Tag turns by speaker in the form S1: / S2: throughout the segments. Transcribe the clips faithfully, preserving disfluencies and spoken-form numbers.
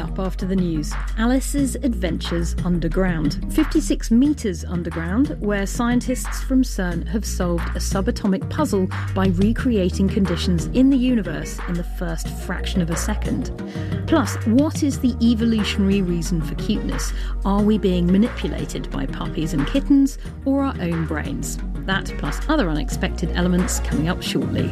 S1: up after the news, Alice's Adventures Underground. fifty-six metres underground, where scientists from CERN have solved a subatomic puzzle by recreating conditions in the universe in the first fraction of a second. Plus, what is the evolutionary reason for cuteness? Are we being manipulated by puppies and kittens or our own brains? That, plus other unexpected elements, coming up shortly.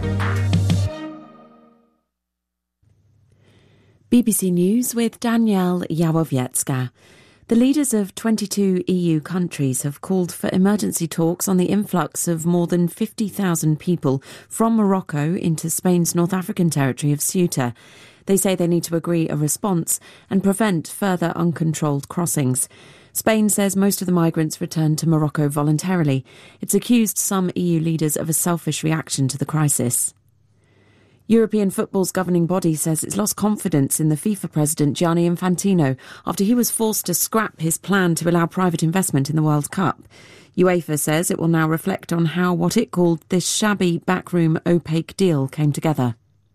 S2: B B C News with Danielle Jałowiecka. The leaders of twenty-two E U countries have called for emergency talks on the influx of more than fifty thousand people from Morocco into Spain's North African territory of Ceuta. They say they need to agree a response and prevent further uncontrolled crossings. Spain says most of the migrants returned to Morocco voluntarily. It's accused some E U leaders of a selfish reaction to the crisis. European football's governing body says it's lost confidence in the FIFA president Gianni Infantino after he was forced to scrap his plan to allow private investment in the World Cup. UEFA says it will now reflect on how what it called this shabby, backroom, opaque deal came together.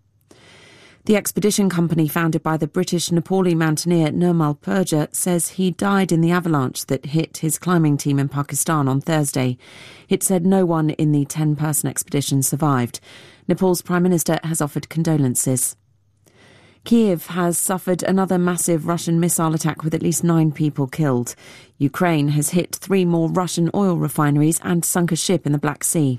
S2: The expedition company founded by the British Nepali mountaineer Nirmal Purja says he died in the avalanche that hit his climbing team in Pakistan on Thursday. It said no one in the ten-person expedition survived. Nepal's Prime Minister has offered condolences. Kiev has suffered another massive Russian missile attack with at least nine people killed. Ukraine has hit three more Russian oil refineries and sunk a ship in the Black Sea.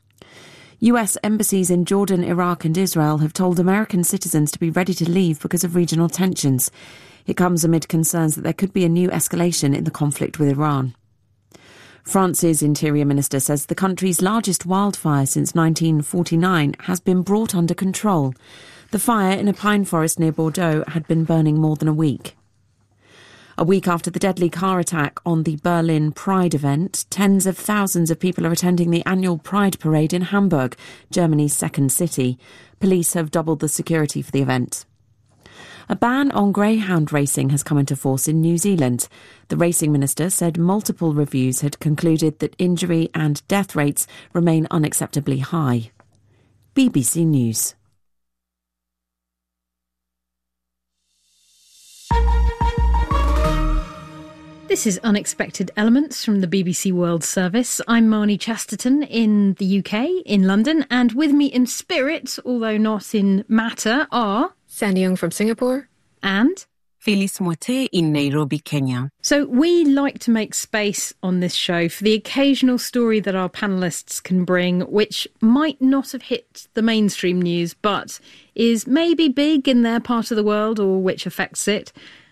S2: U S embassies in Jordan, Iraq and Israel have told American citizens to be ready to leave because of regional tensions. It comes amid concerns that there could be a new escalation in the conflict with Iran. France's Interior Minister says the country's largest wildfire since nineteen forty-nine has been brought under control. The fire in a pine forest near Bordeaux had been burning more than a week. A week after the deadly car attack on the Berlin Pride event, tens of thousands of people are attending the annual Pride parade in Hamburg, Germany's second city. Police have doubled the security for the event. A ban on greyhound racing has come into force in New Zealand. The racing minister said multiple reviews had concluded that injury and death rates remain unacceptably high. B B C News.
S1: This is Unexpected Elements from the B B C World Service. I'm Marnie Chesterton in the U K, in London, and with me in spirit, although not in matter, are...
S3: Sandy Young from Singapore.
S1: And...
S4: Phyllis Mwate in Nairobi, Kenya.
S1: So we like to make space on this show for the occasional story that our panellists can bring, which might not have hit the mainstream news, but is maybe big in their part of the world or which affects it.